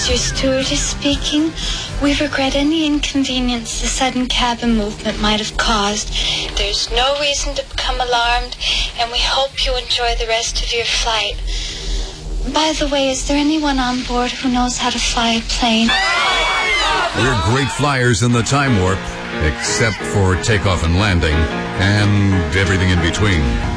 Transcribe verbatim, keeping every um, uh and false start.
is your stewardess speaking. We regret any inconvenience the sudden cabin movement might have caused. There's no reason to become alarmed, and we hope you enjoy the rest of your flight. By the way, is there anyone on board who knows how to fly a plane? We're great flyers in the time warp, except for takeoff and landing, and everything in between.